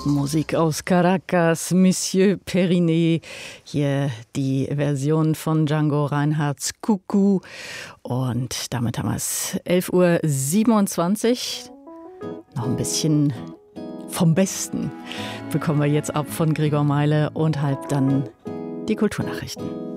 Musik aus Caracas, Monsieur Periné. Hier die Version von Django Reinhardts Coucou. Und damit haben wir es 11:27 Uhr. Noch ein bisschen vom Besten bekommen wir jetzt ab von Gregor Meile und halb dann die Kulturnachrichten.